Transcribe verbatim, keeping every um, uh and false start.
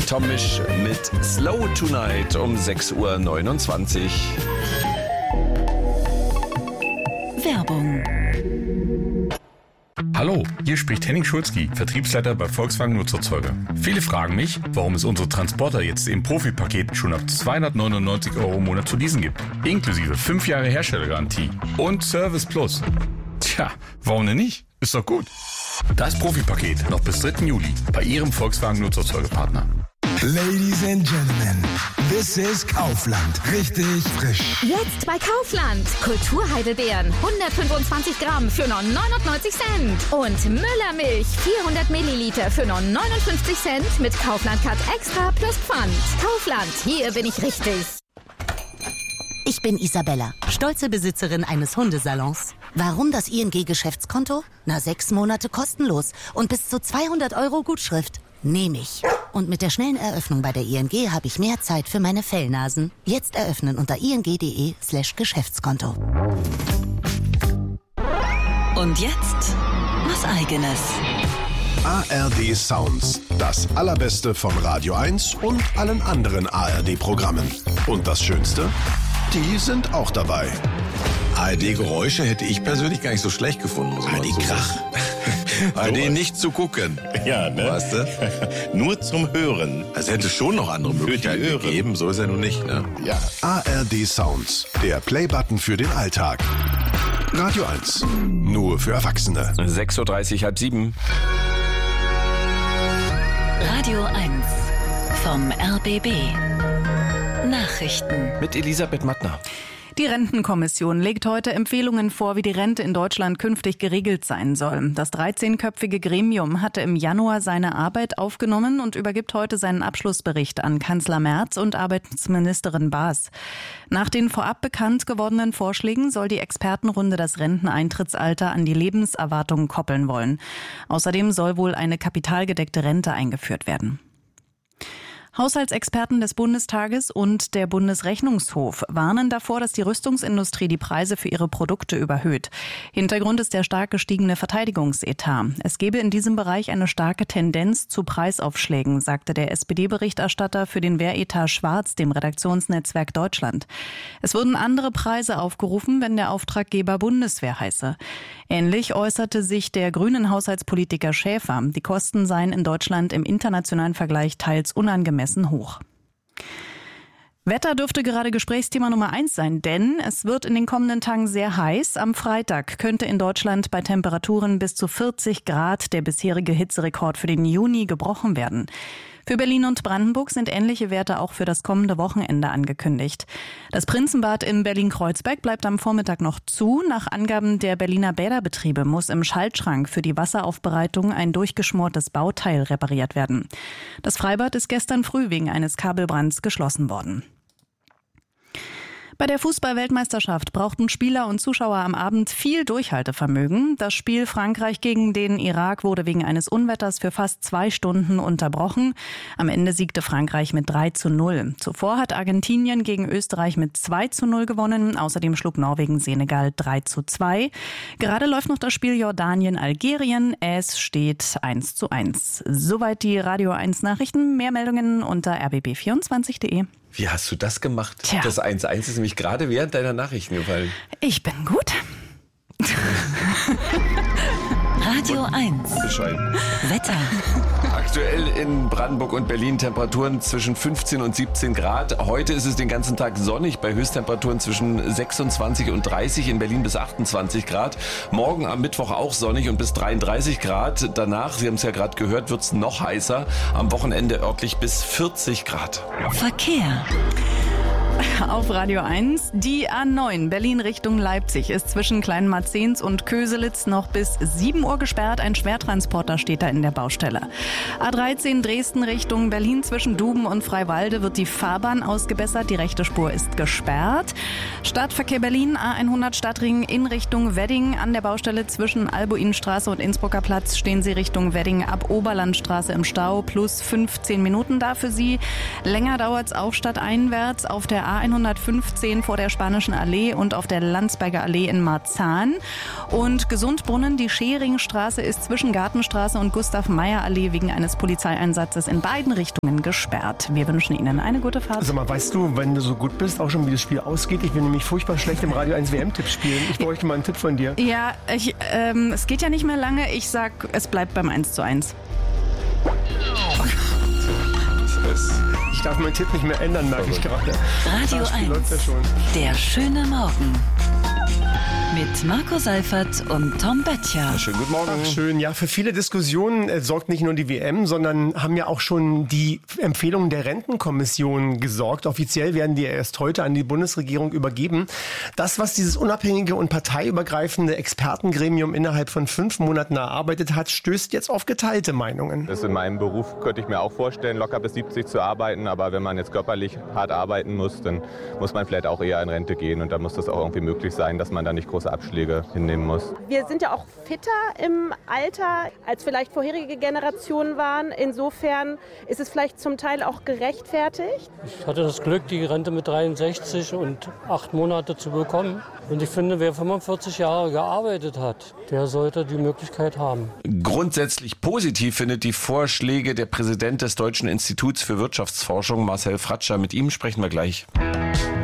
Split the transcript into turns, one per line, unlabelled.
Tom Misch mit Slow Tonight um sechs Uhr neunundzwanzig.
Werbung.
Hallo, hier spricht Henning Schulzki, Vertriebsleiter bei Volkswagen Nutzerzeuger. Viele fragen mich, warum es unsere Transporter jetzt im Profipaket schon ab zweihundertneunundneunzig Euro im Monat zu leasen gibt. Inklusive fünf Jahre Herstellergarantie und Service Plus. Tja, warum denn nicht? Ist doch gut. Das Profipaket noch bis dritten Juli bei Ihrem Volkswagen Nutzerzeugerpartner.
Ladies and Gentlemen, this is Kaufland. Richtig frisch.
Jetzt bei Kaufland. Kulturheidelbeeren, hundertfünfundzwanzig Gramm für nur neunundneunzig Cent. Und Müllermilch, vierhundert Milliliter für nur neunundfünfzig Cent mit Kaufland Cut Extra plus Pfand. Kaufland, hier bin ich richtig.
Ich bin Isabella, stolze Besitzerin eines Hundesalons. Warum das I N G-Geschäftskonto? Na, sechs Monate kostenlos und bis zu zweihundert Euro Gutschrift. Nehme ich. Und mit der schnellen Eröffnung bei der I N G habe ich mehr Zeit für meine Fellnasen. Jetzt eröffnen unter ing.de slash Geschäftskonto.
Und jetzt was Eigenes.
A R D Sounds. Das Allerbeste von Radio eins und allen anderen A R D-Programmen. Und das Schönste? Die sind auch dabei.
A R D-Geräusche hätte ich persönlich gar nicht so schlecht gefunden.
A R D-Krach.
A R D nicht zu gucken.
Ja, ne?
Weißt du?
Nur zum Hören.
Es hätte schon noch andere Möglichkeiten gegeben, so ist er nun nicht, ne?
Ja.
A R D Sounds. Der Playbutton für den Alltag. Radio eins. Nur für Erwachsene.
sechs Uhr dreißig, halb sieben.
Radio eins vom R B B. Nachrichten
Mit Elisabeth Mattner.
Die Rentenkommission legt heute Empfehlungen vor, wie die Rente in Deutschland künftig geregelt sein soll. Das dreizehnköpfige Gremium hatte im Januar seine Arbeit aufgenommen und übergibt heute seinen Abschlussbericht an Kanzler Merz und Arbeitsministerin Baas. Nach den vorab bekannt gewordenen Vorschlägen soll die Expertenrunde das Renteneintrittsalter an die Lebenserwartung koppeln wollen. Außerdem soll wohl eine kapitalgedeckte Rente eingeführt werden. Haushaltsexperten des Bundestages und der Bundesrechnungshof warnen davor, dass die Rüstungsindustrie die Preise für ihre Produkte überhöht. Hintergrund ist der stark gestiegene Verteidigungsetat. Es gebe in diesem Bereich eine starke Tendenz zu Preisaufschlägen, sagte der S P D-Berichterstatter für den Wehretat Schwarz dem Redaktionsnetzwerk Deutschland. Es würden andere Preise aufgerufen, wenn der Auftraggeber Bundeswehr heiße. Ähnlich äußerte sich der grünen Haushaltspolitiker Schäfer. Die Kosten seien in Deutschland im internationalen Vergleich teils unangemessen hoch. Wetter dürfte gerade Gesprächsthema Nummer eins sein, denn es wird in den kommenden Tagen sehr heiß. Am Freitag könnte in Deutschland bei Temperaturen bis zu vierzig Grad der bisherige Hitzerekord für den Juni gebrochen werden. Für Berlin und Brandenburg sind ähnliche Werte auch für das kommende Wochenende angekündigt. Das Prinzenbad in Berlin-Kreuzberg bleibt am Vormittag noch zu. Nach Angaben der Berliner Bäderbetriebe muss im Schaltschrank für die Wasseraufbereitung ein durchgeschmortes Bauteil repariert werden. Das Freibad ist gestern früh wegen eines Kabelbrands geschlossen worden. Bei der Fußball-Weltmeisterschaft brauchten Spieler und Zuschauer am Abend viel Durchhaltevermögen. Das Spiel Frankreich gegen den Irak wurde wegen eines Unwetters für fast zwei Stunden unterbrochen. Am Ende siegte Frankreich mit drei zu null. Zuvor hat Argentinien gegen Österreich mit zwei zu null gewonnen. Außerdem schlug Norwegen Senegal drei zu zwei. Gerade läuft noch das Spiel Jordanien-Algerien. Es steht eins zu eins. Soweit die Radio eins Nachrichten. Mehr Meldungen unter r b b vierundzwanzig punkt d e.
Wie hast du das gemacht?
Tja.
Das eins eins ist nämlich gerade während deiner Nachrichten gefallen.
Ich bin gut.
Radio eins.
Bescheiden.
Wetter.
Aktuell in Brandenburg und Berlin Temperaturen zwischen fünfzehn und siebzehn Grad. Heute ist es den ganzen Tag sonnig bei Höchsttemperaturen zwischen sechsundzwanzig und dreißig, in Berlin bis achtundzwanzig Grad. Morgen am Mittwoch auch sonnig und bis dreiunddreißig Grad. Danach, Sie haben es ja gerade gehört, wird es noch heißer. Am Wochenende örtlich bis vierzig Grad.
Verkehr.
Auf Radio eins. Die A neun Berlin Richtung Leipzig ist zwischen Kleinmarzens und Köselitz noch bis sieben Uhr gesperrt. Ein Schwertransporter steht da in der Baustelle. A dreizehn Dresden Richtung Berlin zwischen Duben und Freiwalde wird die Fahrbahn ausgebessert. Die rechte Spur ist gesperrt. Stadtverkehr Berlin A hundert Stadtring in Richtung Wedding. An der Baustelle zwischen Albuinstraße und Innsbrucker Platz stehen Sie Richtung Wedding ab Oberlandstraße im Stau. Plus fünfzehn Minuten da für Sie. Länger dauert es auch stadteinwärts auf der A hundertfünfzehn vor der Spanischen Allee und auf der Landsberger Allee in Marzahn. Und Gesundbrunnen, die Scheringstraße ist zwischen Gartenstraße und Gustav-Meyer-Allee wegen eines Polizeieinsatzes in beiden Richtungen gesperrt. Wir wünschen Ihnen eine gute Fahrt.
Sag mal, weißt du, wenn du so gut bist, auch schon wie das Spiel ausgeht? Ich bin nämlich furchtbar schlecht im Radio eins W M-Tipp spielen. Ich bräuchte mal einen Tipp von dir.
Ja, ich, ähm, es geht ja nicht mehr lange. Ich sag, es bleibt beim eins zu eins.
Ich darf meinen Tipp nicht mehr ändern, merke ich gerade.
Radio eins, ja, der schöne Morgen. Mit Marco Seifert und Tom Böttcher.
Schönen guten Morgen.
Ach, schön. Ja, für viele Diskussionen äh, sorgt nicht nur die W M, sondern haben ja auch schon die Empfehlungen der Rentenkommission gesorgt. Offiziell werden die erst heute an die Bundesregierung übergeben. Das, was dieses unabhängige und parteiübergreifende Expertengremium innerhalb von fünf Monaten erarbeitet hat, stößt jetzt auf geteilte Meinungen.
Das in meinem Beruf könnte ich mir auch vorstellen, locker bis siebzig zu arbeiten. Aber wenn man jetzt körperlich hart arbeiten muss, dann muss man vielleicht auch eher in Rente gehen. Und dann muss das auch irgendwie möglich sein, dass man da nicht groß Abschläge hinnehmen muss.
Wir sind ja auch fitter im Alter, als vielleicht vorherige Generationen waren. Insofern ist es vielleicht zum Teil auch gerechtfertigt.
Ich hatte das Glück, die Rente mit dreiundsechzig und acht Monate zu bekommen. Und ich finde, wer fünfundvierzig Jahre gearbeitet hat, der sollte die Möglichkeit haben.
Grundsätzlich positiv findet die Vorschläge der Präsident des Deutschen Instituts für Wirtschaftsforschung, Marcel Fratscher. Mit ihm sprechen wir gleich.